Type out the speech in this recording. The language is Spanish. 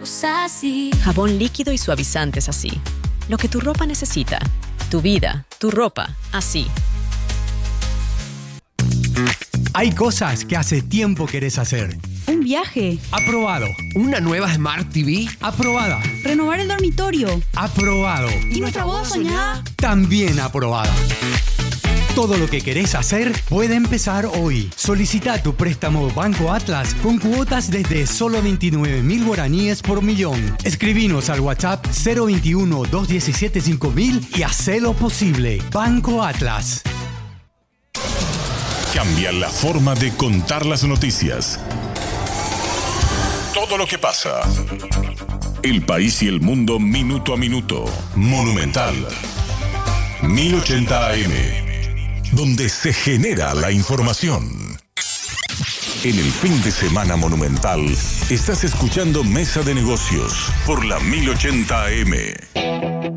así. Jabón líquido y suavizantes así. Lo que tu ropa necesita. Tu vida, tu ropa, así. Hay cosas que hace tiempo querés hacer. Un viaje. Aprobado. ¿Una nueva Smart TV? Aprobada. Renovar el dormitorio. Aprobado. ¿Y nuestra boda soñada? También aprobada. Todo lo que querés hacer puede empezar hoy. Solicita tu préstamo Banco Atlas con cuotas desde solo 29.000 guaraníes por millón. Escribinos al WhatsApp 021-217-5000 y hacelo posible. Banco Atlas. Cambia la forma de contar las noticias. Todo lo que pasa. El país y el mundo minuto a minuto. Monumental. 1080 AM. Donde se genera la información. En el fin de semana monumental, estás escuchando Mesa de Negocios por la 1080 AM.